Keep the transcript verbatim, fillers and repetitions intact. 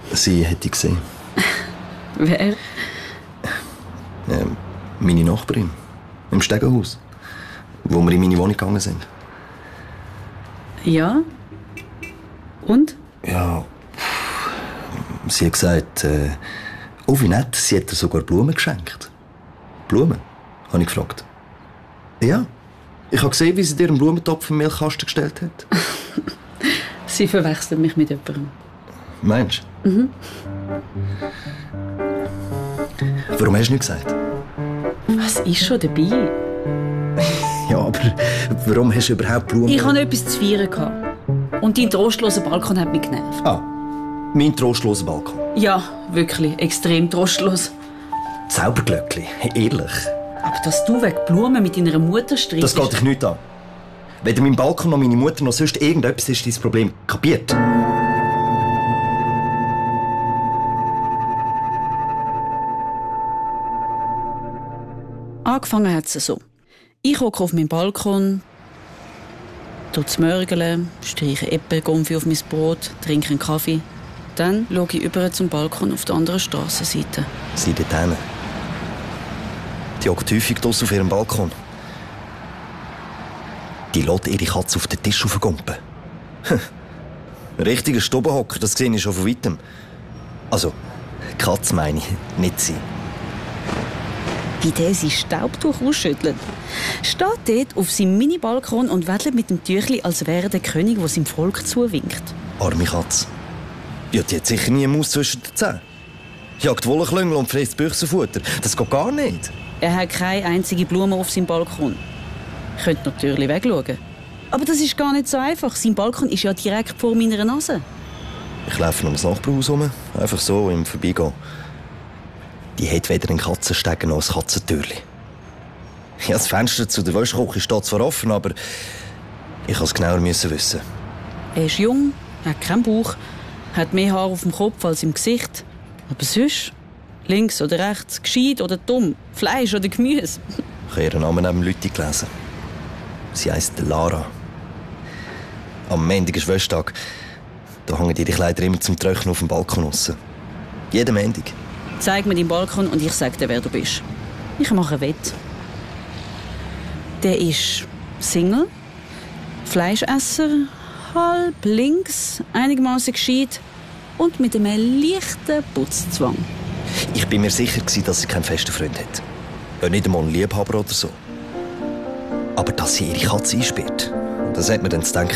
Sie hätte ich gesehen. Wer? Ähm, meine Nachbarin. Im Stegenhaus. Wo wir in meine Wohnung gegangen sind. Ja? Und? Ja. Sie hat gesagt, äh, oh wie nett, sie hat ihr sogar Blumen geschenkt. Blumen? Habe ich gefragt. Ja. Ich habe gesehen, wie sie dir einen Blumentopf im Milchkasten gestellt hat. Sie verwechselt mich mit jemandem. Meinst du? Mhm. Warum hast du nicht gesagt? Was ist schon dabei? Ja, aber warum hast du überhaupt Blumen? Ich hatte etwas zu feiern gehabt. Und dein trostloser Balkon hat mich genervt. Ah, mein trostloser Balkon. Ja, wirklich, extrem trostlos. Zauberglöckli, ehrlich. Aber dass du wegen Blumen mit deiner Mutter streitest... Das geht dich nicht an. Weder mein Balkon noch meine Mutter noch sonst irgendetwas ist dein Problem. Kapiert? Angefangen hat es so. Ich hocke auf meinem Balkon, mörgeln, streiche Äpfelgumpfi auf mein Brot, trinke einen Kaffee. Dann schaue ich über zum Balkon auf der anderen Strassenseite. Sie dort hinten. Die hockt häufig draussen auf ihrem Balkon. Die lässt ihre Katze auf den Tisch aufgumpen. Ein richtiger Stubenhocker, das sehe ich schon von weitem. Also, Katze meine ich, nicht sie. Wie der sein Staubtuch ausschüttelt. Steht dort auf seinem Mini-Balkon und wedelt mit dem Tüchli, als wäre der König, der seinem Volk zuwinkt. Arme Katze. Ja, die hat sicher nie eine Maus zwischen den Zähnen. Jagt Wollenklüngel und frisst Büchsenfutter. Das geht gar nicht. Er hat keine einzige Blume auf seinem Balkon. Ich könnte natürlich wegschauen. Aber das ist gar nicht so einfach. Sein Balkon ist ja direkt vor meiner Nase. Ich laufe um das Nachbarhaus herum. Einfach so, im Vorbeigehen. Die hat weder einen Katzenstegen noch ein Katzentürli. Ja, das Fenster zu der Wäschküche steht zwar offen, aber ich musste es genauer wissen. Er ist jung, hat keinen Bauch, hat mehr Haar auf dem Kopf als im Gesicht. Aber sonst, links oder rechts, gescheit oder dumm, Fleisch oder Gemüse. Ich habe ihren Namen neben Leuten gelesen. Sie heisst Lara. Am Montag ist Wäschtag. Da hängen ihre Kleider immer zum Trocknen auf dem Balkon raus. Jeden Montag. Zeig mir deinen Balkon und ich sag dir, wer du bist. Ich mache ein Wett. Der ist Single, Fleischesser, halb links, einigermaßen gescheit und mit einem leichten Putzzwang. Ich bin mir sicher, dass sie keinen festen Freund hat. Ja, nicht einmal einen Liebhaber oder so. Aber dass sie ihre Katze einsperrt, das hat mir dann zu denken